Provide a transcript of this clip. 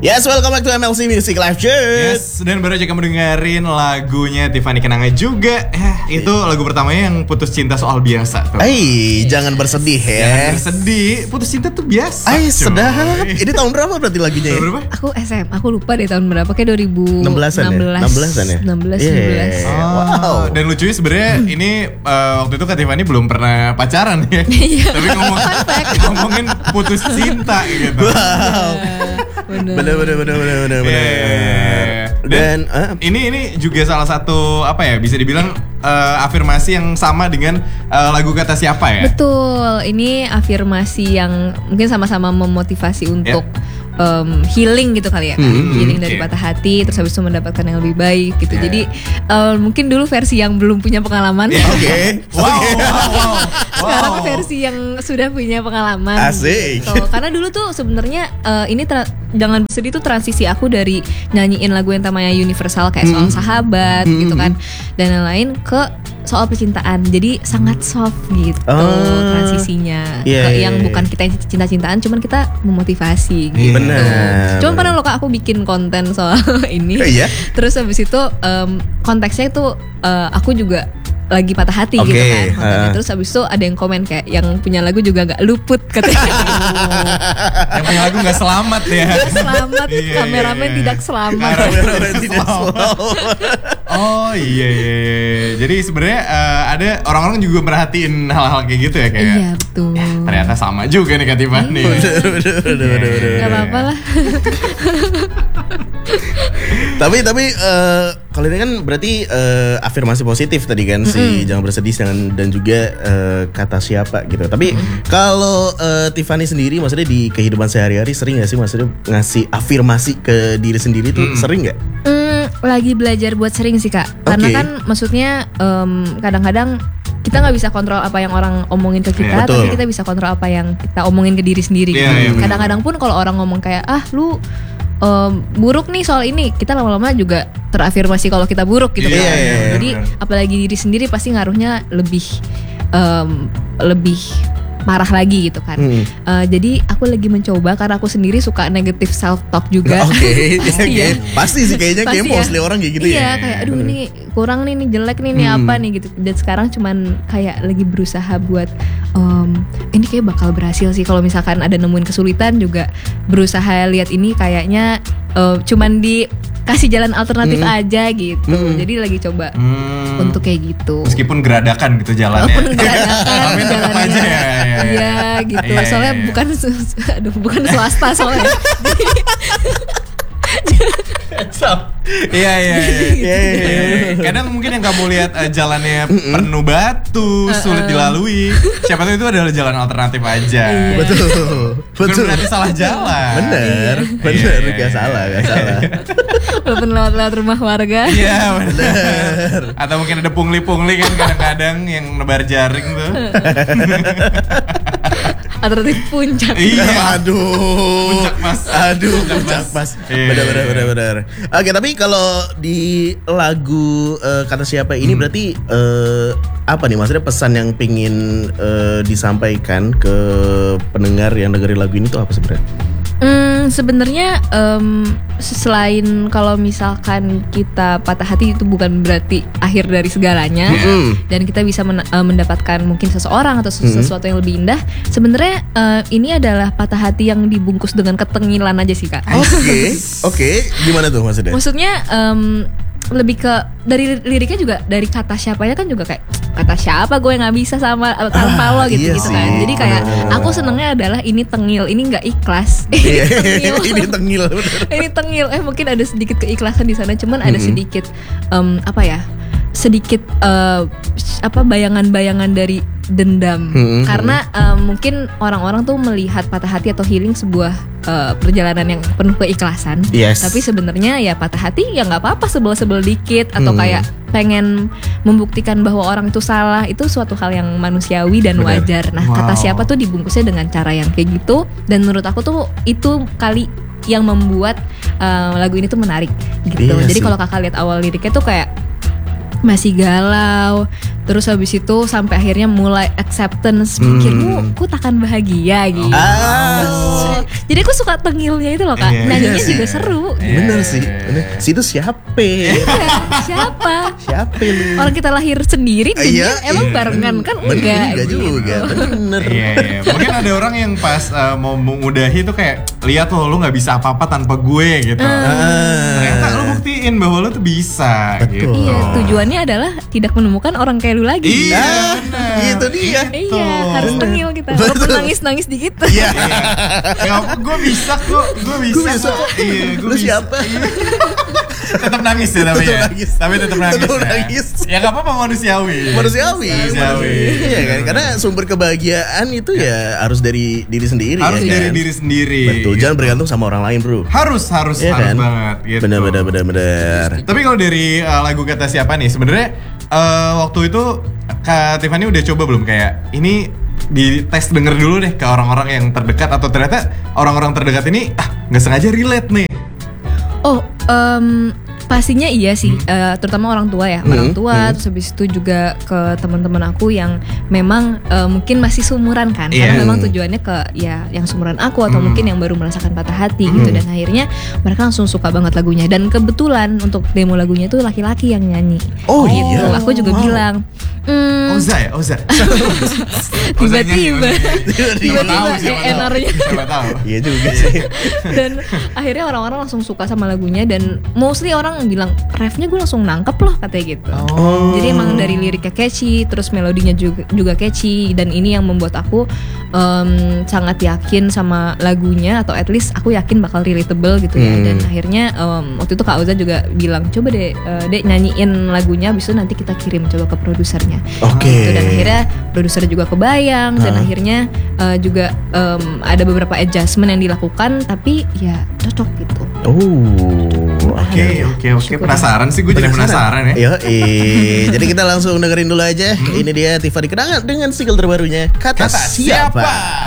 Yes, welcome back to MLC Music Live Chat. Yes, dan baru aja kamu dengerin lagunya Tiffany Kenanga juga. Itu lagu pertamanya yang putus cinta soal biasa tuh. Jangan bersedih ya. Jangan bersedih, putus cinta tuh biasa. Sedap. Ini tahun berapa berarti lagunya ya? Berapa? Aku SM, aku lupa deh tahun berapa, kayak 2016-an ya? 16-an ya? 16. Wow. Dan lucunya sebenarnya ini waktu itu Kak Tiffany belum pernah pacaran ya. Tapi ngomongin putus cinta gitu. Wow. Bener. Dan ini juga salah satu apa ya, bisa dibilang afirmasi yang sama dengan lagu Kata Siapa ya. Betul, ini afirmasi yang mungkin sama-sama memotivasi untuk healing gitu kali ya, healing dari patah hati, terus habis itu mendapatkan yang lebih baik gitu. Jadi mungkin dulu versi yang belum punya pengalaman. Wow. Sekarang versi yang sudah punya pengalaman. Asik. Gitu. Karena dulu tuh sebenarnya ini Jangan Bersedih tuh transisi aku dari nyanyiin lagu yang namanya universal kayak soal sahabat gitu kan, dan lain-lain ke soal percintaan. Jadi sangat soft gitu transisinya ke yang bukan kita yang cinta-cintaan, cuman kita memotivasi gitu. Bener. Cuman pernah loh Kak aku bikin konten soal ini. Terus habis itu konteksnya itu aku juga lagi patah hati gitu kan kontennya. Terus habis itu ada yang komen kayak yang punya lagu juga gak luput katanya. Yang punya lagu gak selamat ya. Gak selamat, kameramen tidak selamat. Oh iya. Jadi sebenarnya ada orang-orang juga merhatiin hal-hal kayak gitu ya, kayak. Iya betul. Ternyata sama juga nih Kak Tiffany. Bener. Gak apa-apa lah. Tapi kalau ini kan berarti afirmasi positif tadi kan, si Jangan Bersedih dan juga Kata Siapa gitu. Tapi kalau Tiffany sendiri maksudnya di kehidupan sehari-hari sering gak sih maksudnya ngasih afirmasi ke diri sendiri tuh sering gak? Lagi belajar buat sering sih Kak. Karena kan maksudnya kadang-kadang kita nggak bisa kontrol apa yang orang omongin ke kita, tapi kita bisa kontrol apa yang kita omongin ke diri sendiri. Kadang-kadang pun kalau orang ngomong kayak lu buruk nih soal ini, kita lama-lama juga terafirmasi kalau kita buruk gitu kan. Jadi apalagi diri sendiri pasti ngaruhnya lebih parah lagi gitu kan. Jadi aku lagi mencoba, karena aku sendiri suka negative self talk juga. Pasti sih kayaknya mostly orang kayak gitu ya. Iya, kayak aduh ini kurang nih, ini jelek nih, ini apa nih gitu. Dan sekarang cuman kayak lagi berusaha buat ini kayak bakal berhasil sih kalau misalkan ada nemuin kesulitan juga berusaha lihat ini kayaknya cuman dikasih jalan alternatif aja gitu. Jadi lagi coba untuk kayak gitu. Meskipun geradakan gitu jalannya. Walaupun geradakan tetap aja ya. Iya gitu. Soalnya bukan swasta soalnya. Iya. Kadang mungkin yang kamu lihat jalannya penuh batu, sulit dilalui. Siapa tahu itu adalah jalan alternatif aja. Betul. Berarti salah jalan. Bener. Gak salah. Walaupun lewat rumah warga. Iya bener. Atau mungkin ada pungli-pungli kan kadang-kadang yang nebar jaring tuh. Alternatif puncak. Iya. Puncak pas. Bener. Oke, tapi kalau di lagu Kata Siapa ini berarti apa nih maksudnya pesan yang pingin disampaikan ke pendengar yang dengerin lagu ini tuh apa sebenarnya? Sebenarnya selain kalau misalkan kita patah hati itu bukan berarti akhir dari segalanya, dan kita bisa mendapatkan mungkin seseorang atau sesuatu yang lebih indah. Sebenarnya ini adalah patah hati yang dibungkus dengan ketengilan aja sih Kak. Oke. Gimana tuh maksudnya? Maksudnya lebih ke dari liriknya juga, dari kata siapanya kan juga kayak kata siapa gue nggak bisa sama tanpa lo gitu kan. Jadi kayak aku senengnya adalah ini tengil, ini nggak ikhlas. Ini tengil. Ini tengil. Mungkin ada sedikit keikhlasan di sana, cuman ada sedikit sedikit bayangan-bayangan dari dendam. Karena mungkin orang-orang tuh melihat patah hati atau healing sebuah perjalanan yang penuh keikhlasan. Tapi sebenarnya ya patah hati ya nggak apa-apa, sebel-sebel dikit atau kayak pengen membuktikan bahwa orang itu salah, itu suatu hal yang manusiawi dan wajar. Nah, Kata Siapa tuh dibungkusnya dengan cara yang kayak gitu, dan menurut aku tuh itu kali yang membuat lagu ini tuh menarik gitu. Jadi kalau kakak lihat awal liriknya tuh kayak masih galau, Terus habis itu sampai akhirnya mulai acceptance, pikirmu ku takkan bahagia gitu. Jadi aku suka tengilnya itu loh Kak. Nyanyinya juga seru. Bener sih. Situ siapa? Siapa? Siapa lu? Orang kita lahir sendiri emang barengan kan? Enggak juga. Bener. Mungkin ada orang yang pas mau mengudahi tuh kayak lihat lu nggak bisa apa-apa tanpa gue gitu. Ternyata lu buktiin bahwa lu tuh bisa. Betul. Gitu. Iya, tujuannya adalah tidak menemukan orang kayak lu lagi. Iya, itu dia. Iya, harus tengil kita. Walaupun nangis dikit. Iya. Gue bisa kok. Iya, gue Lu siapa? Tetap nangis ya tapi ya. Tapi tetap nangis. Ya enggak apa-apa, manusiawi. Iya kan? Karena sumber kebahagiaan itu ya harus dari diri sendiri. Harus ya dari kan? diri sendiri. Betul, jangan bergantung sama orang lain, Bro. Harus ya kan? banget gitu. Benar. Tapi kalau dari lagu Kata Siapa nih, sebenarnya waktu itu Kak Tiffany udah coba belum kayak ini di tes denger dulu deh ke orang-orang yang terdekat, atau ternyata orang-orang terdekat ini nggak sengaja relate nih? Pastinya iya sih, terutama orang tua ya, orang tua. Terus habis itu juga ke teman-teman aku yang memang mungkin masih seumuran kan, karena memang tujuannya ke ya yang seumuran aku atau mungkin yang baru merasakan patah hati gitu. Dan akhirnya mereka langsung suka banget lagunya. Dan kebetulan untuk demo lagunya itu laki-laki yang nyanyi. Gitu. Aku juga bilang, Oza. tiba-tiba enernya. Iya juga sih. Dan akhirnya orang-orang langsung suka sama lagunya, dan mostly orang bilang refnya gue langsung nangkep loh katanya gitu. Jadi emang dari liriknya catchy, terus melodinya juga catchy, dan ini yang membuat aku sangat yakin sama lagunya, atau at least aku yakin bakal relatable gitu ya. Dan akhirnya waktu itu Kak Oza juga bilang coba deh Dek nyanyiin lagunya, abis itu nanti kita kirim coba ke produsernya. Gitu. Dan akhirnya produser juga kebayang, dan akhirnya juga ada beberapa adjustment yang dilakukan, tapi ya cocok gitu. Oke. Penasaran sih, gue jadi penasaran ya. Jadi kita langsung dengerin dulu aja. Ini dia Tiffany Kenangan dengan single terbarunya Kata Siapa.